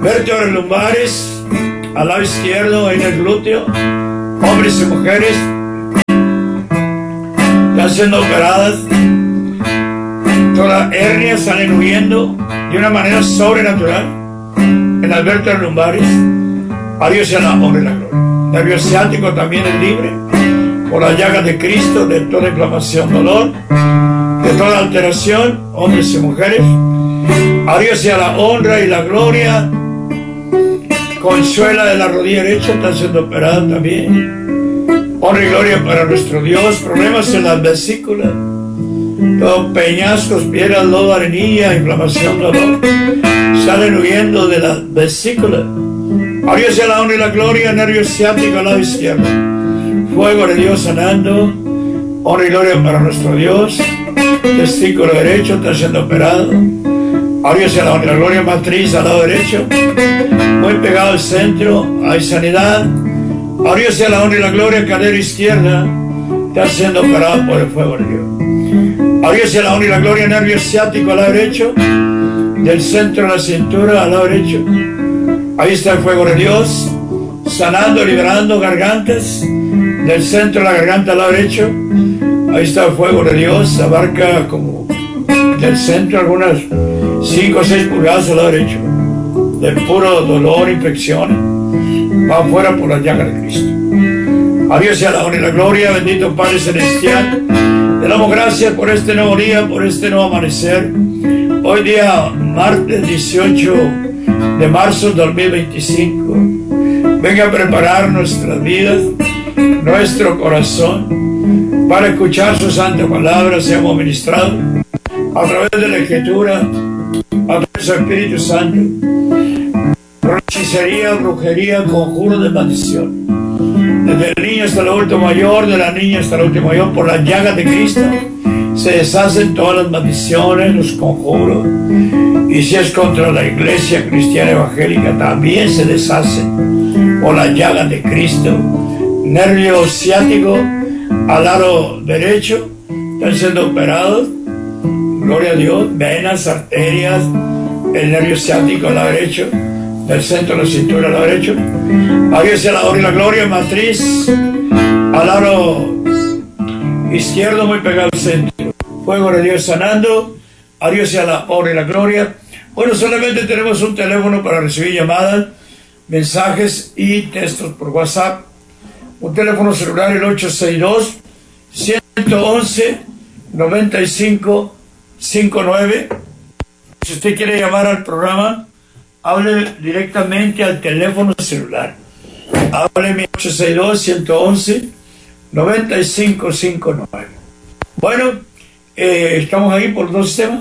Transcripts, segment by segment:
vértebras lumbares, al lado izquierdo, en el glúteo, hombres y mujeres están siendo operadas. Todas las hernias salen huyendo de una manera sobrenatural en las vértebras lumbares. A Dios sea la honra y la gloria. Nervio ciático también es libre por las llagas de Cristo de toda inflamación, dolor, de toda alteración, hombres y mujeres. A Dios sea la honra y la gloria. Consuela de la rodilla derecha está siendo operada también. Honra y gloria para nuestro Dios. Problemas en las vesículas, todos peñascos, piedras, lodo, arenilla, inflamación, dolor, salen huyendo de las vesículas. A Dios sea la honra y la gloria. Nervio ciático al lado izquierdo, fuego de Dios sanando. Honra y gloria para nuestro Dios. Testículo derecho está siendo operado. A Dios sea la honra y la gloria. Matriz al lado derecho, muy pegado al centro, hay sanidad. A Dios sea la honra y la gloria. Cadera izquierda está siendo operado por el fuego de Dios. A Dios sea la honra y la gloria. Nervio ciático al lado derecho, del centro de la cintura al lado derecho, ahí está el fuego de Dios, sanando, liberando gargantas, del centro de la garganta al lado derecho, ahí está el fuego de Dios, abarca como del centro algunas 5 o 6 pulgadas al lado derecho, de puro dolor, infección, va afuera por las llagas de Cristo. A Dios sea la honra y la gloria. Bendito Padre Celestial, te damos gracias por este nuevo día, por este nuevo amanecer. Hoy día, martes 18 de marzo 2025. Venga a preparar nuestras vidas, nuestro corazón, para escuchar su santa palabra. Seamos ministrados a través de la Escritura, a través de su Espíritu Santo. Hechicería, brujería, conjuro de maldición, desde el niño hasta el adulto mayor, de la niña hasta el último mayor, por las llagas de Cristo se deshacen todas las maldiciones, los conjuros. Y si es contra la iglesia cristiana evangélica, también se deshacen por las llagas de Cristo. Nervio ciático al lado derecho están siendo operados. Gloria a Dios. Venas, arterias, el nervio ciático al lado derecho, del centro de la cintura al lado derecho. A Dios sea la honra y la gloria. Matriz al lado izquierdo, muy pegado al centro. Fuego de Dios sanando. A Dios sea la honra y la gloria. Bueno, solamente tenemos un teléfono para recibir llamadas, mensajes y textos por WhatsApp. Un teléfono celular, el 862-111-9559. Si usted quiere llamar al programa, hable directamente al teléfono celular. Hábleme 862-111-9559. Bueno, estamos ahí por 2 sistemas.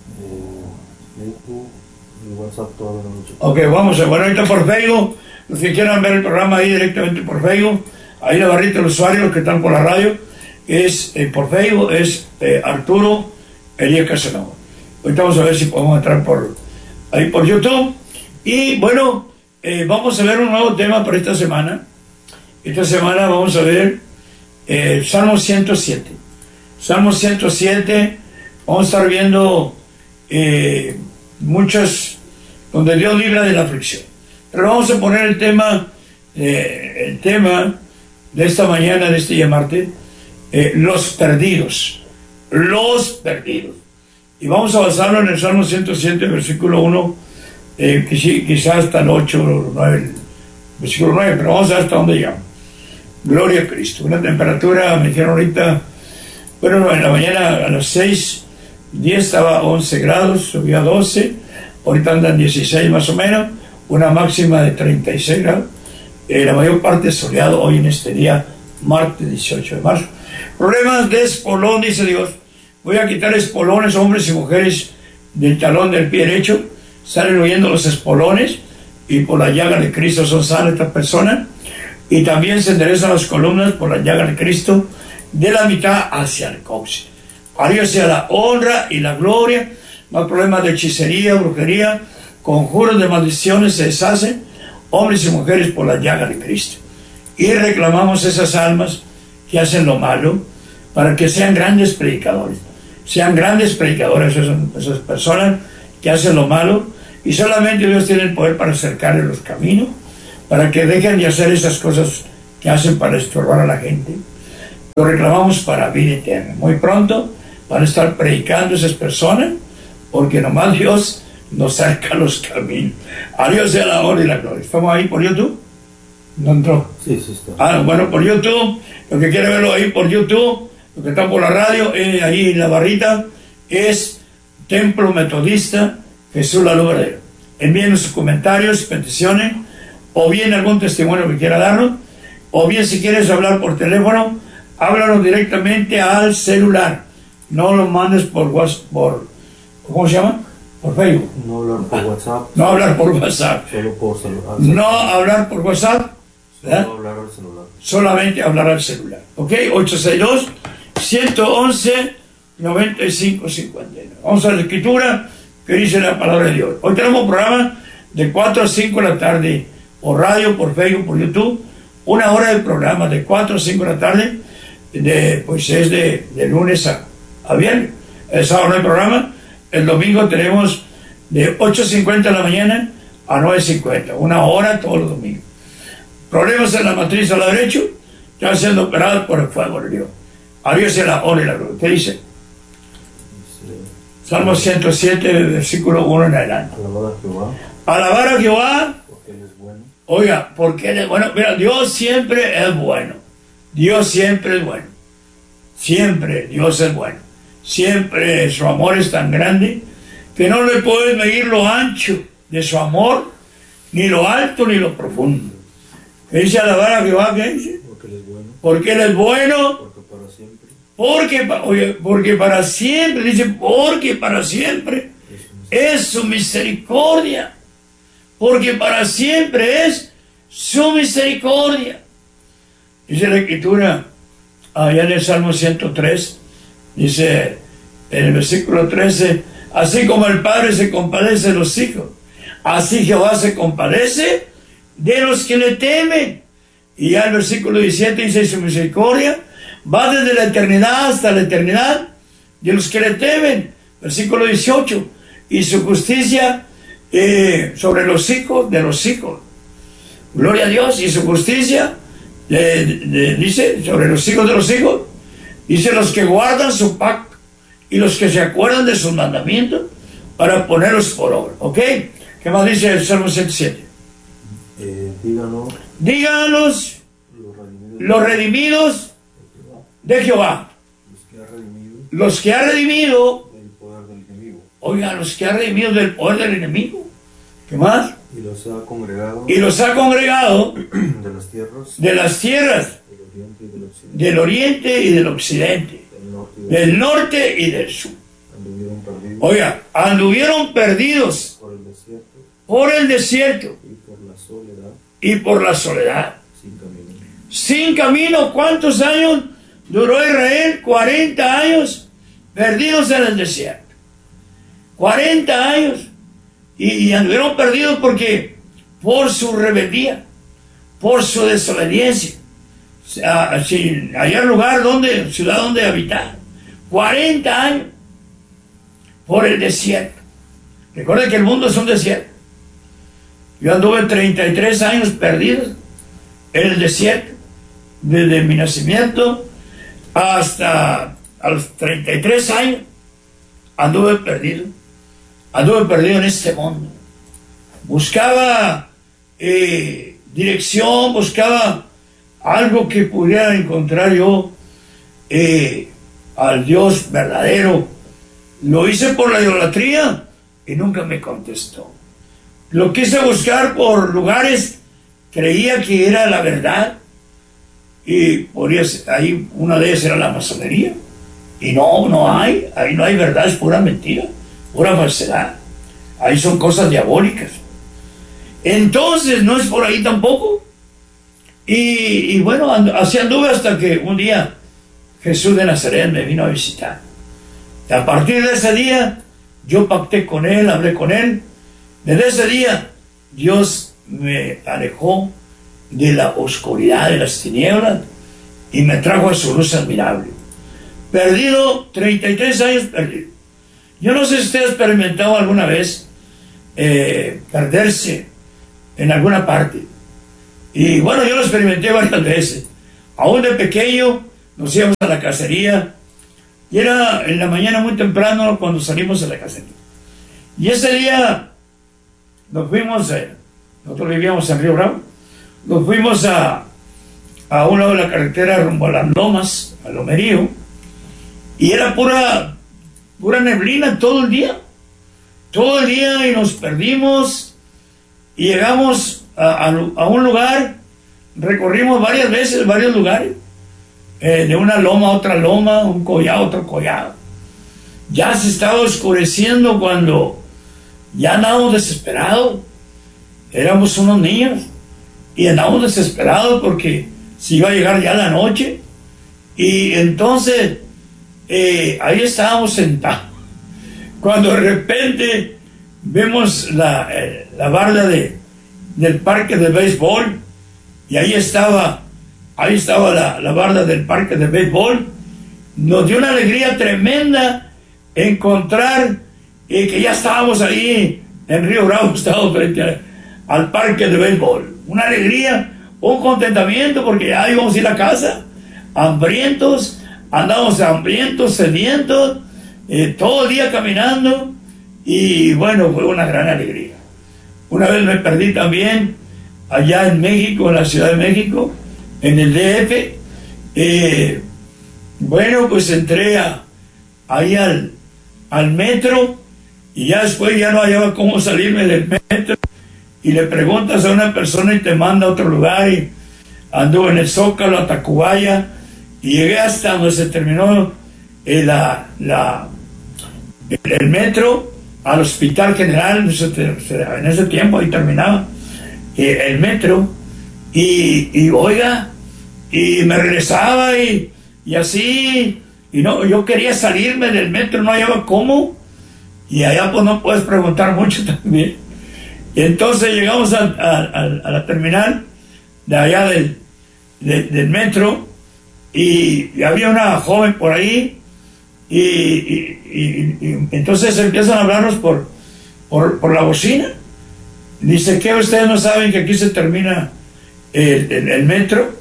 Ok, vamos a bueno, ahorita por Facebook. Los que quieran ver el programa ahí directamente por Facebook, ahí la barrita de usuarios, los que están por la radio, es por Facebook, es Arturo Elías Casanova. Ahorita vamos a ver si podemos entrar ahí por YouTube. Y bueno, vamos a ver un nuevo tema para esta semana. Esta semana vamos a ver Salmo 107. Salmo 107, vamos a estar viendo muchas donde Dios libra de la aflicción. Pero vamos a poner el tema de esta mañana, de este día martes, los perdidos. Los perdidos. Y vamos a basarlo en el Salmo 107, versículo 1, quizás hasta el 8 o 9, versículo 9, pero vamos a ver hasta dónde llegamos. Gloria a Cristo. Una temperatura, me dijeron ahorita, bueno, en la mañana a las 6:10 estaba 11 grados, subía a 12, ahorita andan 16 más o menos, una máxima de 36 grados. La mayor parte soleado hoy en este día, martes 18 de marzo. Problemas de espolón, dice Dios. Voy a quitar espolones, hombres y mujeres, del talón del pie derecho. Salen huyendo los espolones y por la llaga de Cristo son sanas estas personas. Y también se enderezan las columnas por la llaga de Cristo, de la mitad hacia el coxis. A Dios sea la honra y la gloria. Más problemas de hechicería, brujería, conjuros de maldiciones se deshacen, hombres y mujeres por la llaga de Cristo. Y reclamamos esas almas que hacen lo malo para que sean grandes predicadores. Sean grandes predicadores esas personas que hacen lo malo, Y solamente Dios tiene el poder para acercarle los caminos, para que dejen de hacer esas cosas que hacen para estorbar a la gente. Lo reclamamos para vida eterna. Muy pronto van a estar predicando esas personas, porque nomás Dios nos saca los caminos. A Dios sea la honra y la gloria. ¿Estamos ahí por YouTube? ¿No entró? Sí, sí está. Bueno, por YouTube. Lo que quiere verlo ahí por YouTube, lo que está por la radio, ahí en la barrita, es Templo Metodista Jesús la Luz Verdadera. Envíen sus comentarios, peticiones, o bien algún testimonio que quiera darnos, o bien si quieres hablar por teléfono, háblanos directamente al celular. No lo mandes por WhatsApp, ¿cómo se llama? Por Facebook. No hablar por WhatsApp. No hablar por WhatsApp. Solo por celular. No hablar por WhatsApp. Solo hablar al celular. Solamente hablar al celular. ¿Ok? 862-111-9559. Vamos a la escritura que dice la palabra de Dios. Hoy tenemos un programa de 4 a 5 de la tarde, por radio, por Facebook, por YouTube. 1 hora de programa de 4 a 5 de la tarde. Pues es de lunes a viernes. El sábado no hay programa. El domingo tenemos de 8:50 de la mañana a 9:50. 1 hora todos los domingos. Problemas en la matriz a la derecha, ya siendo operados por el fuego de Dios. A Dios se la honra y la gloria. ¿Qué dice? Salmo 107, versículo 1 en adelante. Alabar a Jehová. Alabar a Jehová. Porque Él es bueno. Oiga, porque Él es bueno. Mira, Dios siempre es bueno. Dios siempre es bueno. Siempre Dios es bueno. Siempre su amor es tan grande que no le puedes medir lo ancho de su amor, ni lo alto ni lo profundo. ¿Qué dice alabar a Jehová? ¿Qué dice? Porque Él es bueno. Porque Él es bueno. Porque para siempre. Porque para siempre, dice, porque para siempre es su misericordia. Porque para siempre es su misericordia. Dice la Escritura, allá en el Salmo 103, dice en el versículo 13, así como el Padre se compadece de los hijos, así Jehová se compadece de los que le temen. Y ya el versículo 17 dice, su misericordia va desde la eternidad hasta la eternidad de los que le temen. Versículo 18, y su justicia sobre los hijos de los hijos. Gloria a Dios. Y su justicia dice sobre los hijos de los hijos. Dice los que guardan su pacto y los que se acuerdan de sus mandamientos para ponerlos por obra. ¿Ok? ¿Qué más dice el Salmo 107? Díganos los redimidos de Jehová. Los que ha redimido del poder del enemigo. Oiga, los que ha redimido del poder del enemigo. ¿Qué más? Y los ha congregado. Y los ha congregado de las tierras. Del oriente y del occidente. Del norte y del sur. Anduvieron perdidos. Oiga, anduvieron perdidos por el desierto y por la soledad. Sin camino. ¿Cuántos años duró Israel? 40 años perdidos en el desierto. 40 años. Y anduvieron perdidos porque por su rebeldía, por su desobediencia, sin hallar lugar ciudad donde habitar. 40 años por el desierto. Recuerden que el mundo es un desierto. Yo anduve 33 años perdido en el desierto, desde mi nacimiento hasta a los 33 años anduve perdido en este mundo. Buscaba dirección, buscaba algo que pudiera encontrar yo al Dios verdadero. Lo hice por la idolatría y nunca me contestó. Lo quise buscar por lugares, creía que era la verdad, y podría ser, ahí una de ellas era la masonería, y ahí no hay verdad, es pura mentira, pura falsedad. Ahí son cosas diabólicas. Entonces no es por ahí tampoco. Y bueno, así anduve hasta que un día Jesús de Nazaret me vino a visitar. Y a partir de ese día yo pacté con Él, hablé con Él. Desde ese día Dios me alejó de la oscuridad, de las tinieblas, y me trajo a su luz admirable. Perdido, 33 años perdido. Yo no sé si usted ha experimentado alguna vez perderse en alguna parte. Y bueno, yo lo experimenté varias veces. Aún de pequeño nos íbamos a la cacería y era en la mañana muy temprano cuando salimos a la cacería. Y ese día nos fuimos, nosotros vivíamos en Río Bravo, nos fuimos a un lado de la carretera rumbo a las lomas, al Lomerío, y era pura neblina todo el día y nos perdimos y llegamos a un lugar, recorrimos varias veces varios lugares, de una loma a otra loma, un collado a otro collado. Ya se estaba oscureciendo cuando ya andábamos desesperados, éramos unos niños y andábamos desesperados porque se iba a llegar ya la noche. Y entonces ahí estábamos sentados cuando de repente vemos la barda del parque de béisbol, y ahí estaba la barda del parque de béisbol. Nos dio una alegría tremenda encontrar que ya estábamos ahí en Río Bravo, estábamos frente al parque de béisbol. Una alegría, un contentamiento, porque ya íbamos a ir a casa, hambrientos, andábamos hambrientos, sedientos, todo el día caminando, y bueno, fue una gran alegría. Una vez me perdí también allá en México, en la Ciudad de México, en el DF. Bueno, pues entré ahí al metro, y ya después ya no hallaba cómo salirme del metro, y le preguntas a una persona y te manda a otro lugar, y anduve en el Zócalo, a Tacubaya, y llegué hasta donde se terminó el metro, al Hospital General. En ese tiempo ahí terminaba el metro, y oiga, y me regresaba y así, y no, yo quería salirme del metro, no hallaba cómo, y allá pues no puedes preguntar mucho también. Y entonces llegamos a la terminal de allá del metro, y había una joven por ahí, y entonces empiezan a hablarnos por la bocina. Dice, ¿qué ustedes no saben que aquí se termina el metro?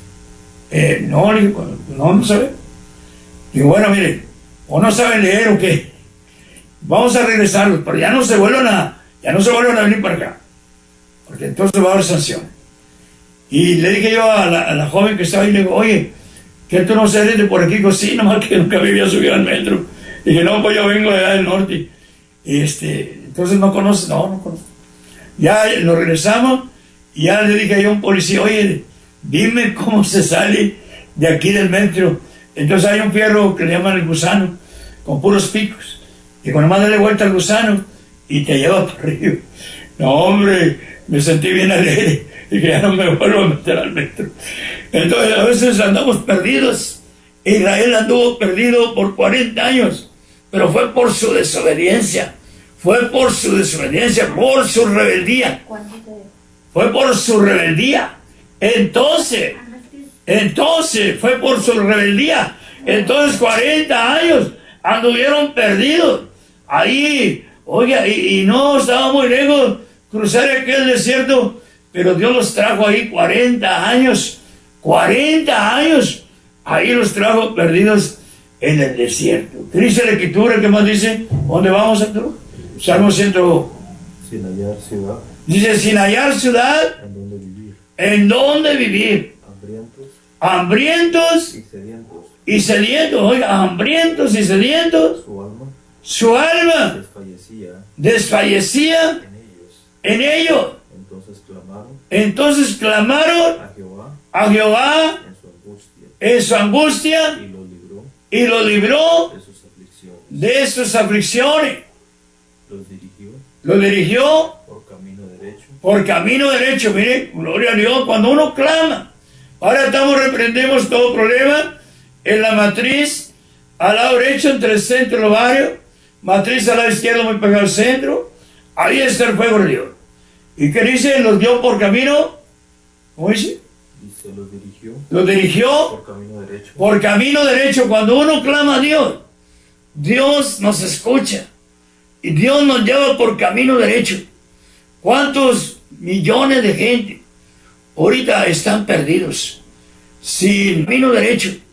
No, le digo, no saben. Digo, bueno, mire, o no saben leer o qué, vamos a regresarlos, pero ya no se vuelvan a venir para acá, porque entonces va a haber sanción. Y le dije yo a la joven que estaba ahí, le digo, oye, ¿que tú no eres de por aquí? Digo, sí, nomás que nunca me había subido al metro. Dije, no, pues yo vengo de allá del norte. Entonces no conoces. No conozco. Ya nos regresamos, y ya le dije yo a un policía, oye, dime cómo se sale de aquí del metro. Entonces hay un fierro que le llaman el gusano, con puros picos, y cuando más darle vuelta al gusano y te lleva para arriba. No, hombre, me sentí bien alegre, y que ya no me vuelvo a meter al metro. Entonces a veces andamos perdidos. Israel anduvo perdido por 40 años, pero fue por su desobediencia, por su rebeldía. Fue por su rebeldía. Entonces fue por su rebeldía. Entonces 40 años anduvieron perdidos ahí. Oiga, y no estaba muy lejos cruzar aquel desierto, pero Dios los trajo ahí 40 años. 40 años ahí los trajo perdidos en el desierto. ¿Qué dice la Escritura? ¿Qué más dice? ¿Dónde vamos, Arturo? Salmo 100. Sin hallar ciudad. Dice, sin hallar ciudad. ¿En dónde vivir? ¿En dónde vivir? Hambrientos y sedientos. Oiga, hambrientos y sedientos. Su alma desfallecía en ellos. Entonces clamaron a Jehová en su angustia, y lo libró de sus aflicciones. Lo dirigió por camino derecho. Mire, gloria a Dios, cuando uno clama. Ahora reprendemos todo problema en la matriz, al lado derecho, entre el centro y el ovario. Matriz al lado izquierdo, muy pegado al centro. Ahí está el fuego de Dios. ¿Y qué dice? Los dio por camino. ¿Cómo dice? Dice, los dirigió por camino derecho. Cuando uno clama a Dios, Dios nos escucha. Y Dios nos lleva por camino derecho. ¿Cuántos millones de gente ahorita están perdidos, sin camino derecho?